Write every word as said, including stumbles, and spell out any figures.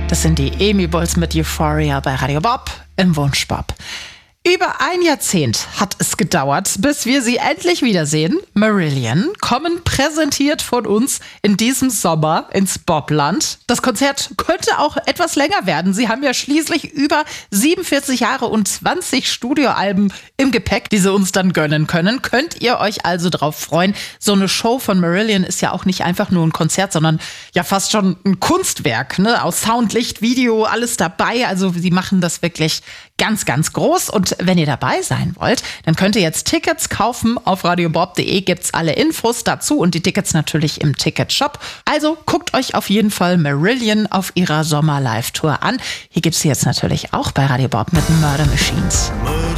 Das sind die Amy-Bulls mit Euphoria bei Radio Bob im Wunschbob. Über ein Jahrzehnt hat es gedauert, bis wir sie endlich wiedersehen. Marillion kommen präsentiert von uns in diesem Sommer ins Bobland. Das Konzert könnte auch etwas länger werden. Sie haben ja schließlich über siebenundvierzig Jahre und zwanzig Studioalben im Gepäck, die sie uns dann gönnen können. Könnt ihr euch also drauf freuen. So eine Show von Marillion ist ja auch nicht einfach nur ein Konzert, sondern ja fast schon ein Kunstwerk, ne? Aus Sound, Licht, Video, alles dabei. Also sie machen das wirklich ganz, ganz groß. Und wenn ihr dabei sein wollt, dann könnt ihr jetzt Tickets kaufen. Auf radiobob punkt de gibt's alle Infos dazu und die Tickets natürlich im Ticketshop. Also guckt euch auf jeden Fall Marillion auf ihrer Sommer-Live-Tour an. Hier gibt's sie jetzt natürlich auch bei Radio Bob mit Murder Machines.